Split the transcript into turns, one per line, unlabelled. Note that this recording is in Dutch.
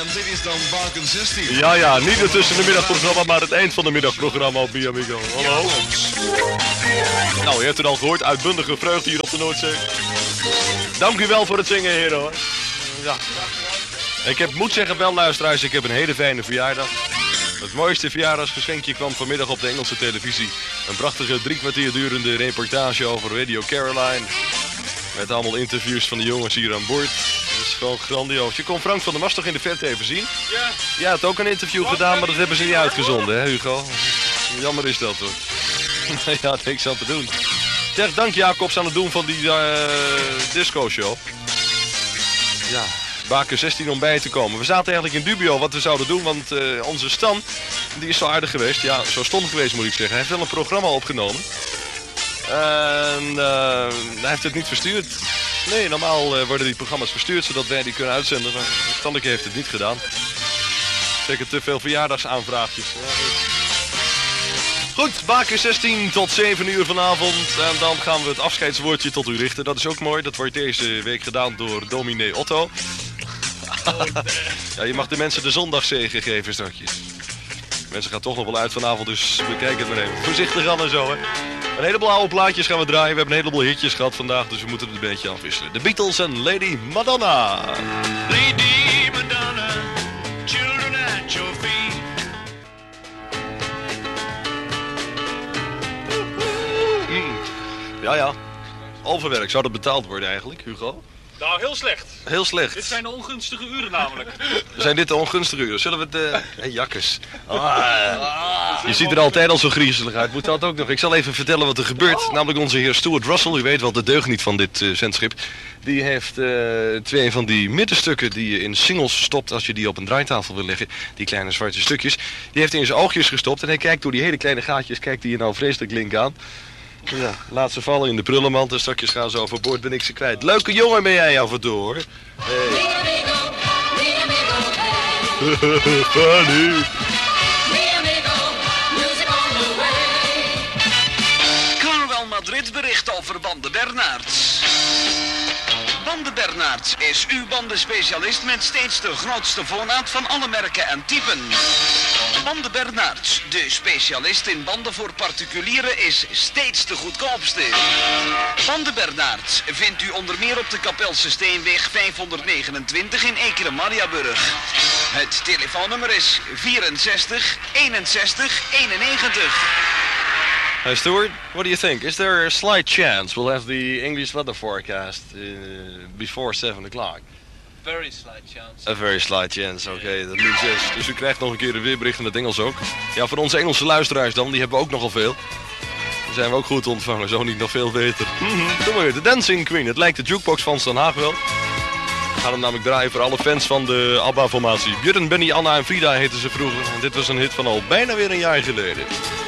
En dit is dan Baken 16.
Ja, niet het tussen de middagprogramma, maar het eind van de middagprogramma op Mi Amigo. Hallo. Nou, je hebt het al gehoord, uitbundige vreugde hier op de Noordzee. Dank u wel voor het zingen, heren, hoor. Ja. Ik moet zeggen, wel luisteraars, ik heb een hele fijne verjaardag. Het mooiste verjaardagsgeschenkje kwam vanmiddag op de Engelse televisie. Een prachtige 3 kwartier durende reportage over Radio Caroline. Met allemaal interviews van de jongens hier aan boord. Dat is gewoon grandioos. Je kon Frank van der Mast toch in de verte even zien?
Ja.
Ja, had ook een interview gedaan, maar dat hebben ze niet uitgezonden, hè Hugo? Jammer is dat, hoor. Ja, niks aan te doen. Zeg, dank Jacobs aan het doen van die disco-show. Ja, Baken 16 om bij te komen. We zaten eigenlijk in dubio wat we zouden doen, want onze Stan, die is zo aardig geweest. Ja, zo stom geweest moet ik zeggen. Hij heeft wel een programma opgenomen. En hij heeft het niet verstuurd. Nee, normaal worden die programma's verstuurd zodat wij die kunnen uitzenden. Maar Stanneke heeft het niet gedaan. Zeker te veel verjaardagsaanvraagjes. Ja, goed, Baken 16 tot 7 uur vanavond. En dan gaan we het afscheidswoordje tot u richten. Dat is ook mooi. Dat wordt deze week gedaan door dominee Otto. Ja, je mag de mensen de zondagszegen geven straks. Mensen gaan toch nog wel uit vanavond, dus bekijk het maar even. Voorzichtig aan en zo, hè. Een heleboel oude plaatjes gaan we draaien. We hebben een heleboel hitjes gehad vandaag, dus we moeten het een beetje afwisselen. De Beatles en Lady Madonna.
Lady Madonna, children at your feet.
Ja. Overwerk. Zou dat betaald worden eigenlijk, Hugo?
Nou, heel slecht.
Heel slecht.
Dit zijn de ongunstige uren namelijk.
Zijn dit de ongunstige uren? Zullen we het... jakkes. Je ziet er altijd al zo griezelig uit. Moet dat ook nog? Ik zal even vertellen wat er gebeurt. Namelijk onze heer Stuart Russell. U weet wel, de deugniet van dit zendschip. Die heeft 2 van die middenstukken die je in singles stopt als je die op een draaitafel wil leggen. Die kleine zwarte stukjes. Die heeft hij in zijn oogjes gestopt. En hij kijkt door die hele kleine gaatjes. Kijkt hij je nou vreselijk link aan. Ja, laat ze vallen in de prullenmand en straks gaan ze overboord, ben ik ze kwijt. Leuke jongen ben jij af en toe, hoor. Hey. Funny.
Carwel Madrid bericht over Banden Bernards. Banden Bernards is uw bandenspecialist met steeds de grootste voorraad van alle merken en typen. Banden Bernards, de specialist in banden voor particulieren, is steeds de goedkoopste. Banden Bernards vindt u onder meer op de Kapelse Steenweg 529 in Ekeren-Mariaburg. Het telefoonnummer is 64 61 91.
Hey Stuart, what do you think? Is there a slight chance we'll have the English weather forecast before 7 o'clock?
Very slight chance.
A very slight chance, oké. Dat means yes. Dus u krijgt nog een keer een weerbericht in het Engels ook. Ja, voor onze Engelse luisteraars dan, die hebben we ook nogal veel. Dan zijn we ook goed ontvangen, zo niet nog veel beter. Doe maar, de Dancing Queen. Het lijkt de jukebox van Den Haag wel. We gaan hem namelijk draaien voor alle fans van de ABBA-formatie. Björn, Benny, Anna en Frida heten ze vroeger. En dit was een hit van al bijna weer een jaar geleden.